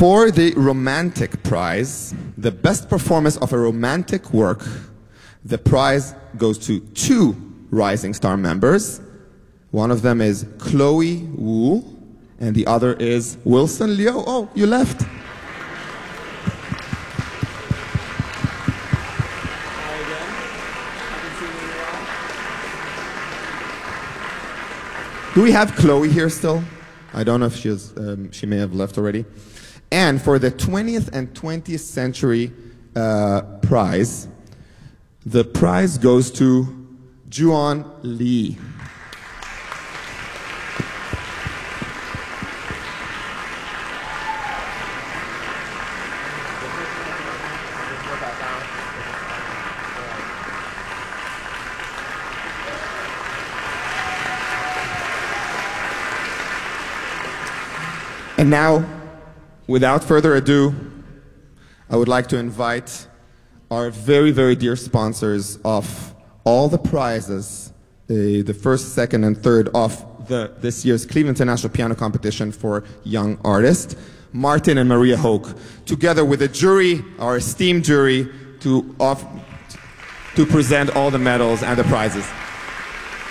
For the romantic prize, the best performance of a romantic work, the prize goes to 2 Rising Star members. One of them is Chloe Wu, and the other is Wilson Liu. Oh, you left. Do we have Chloe here still? I don't know if she may have left already. And for the 20th and 20th century prize, the prize goes to Juan Lee. And now, without further ado, I would like to invite our very, very dear sponsors of all the prizes, the first, second, and third of this year's Cleveland International Piano Competition for Young Artists, Martin and Maria Hoke, together with the jury, our esteemed jury, to present all the medals and the prizes.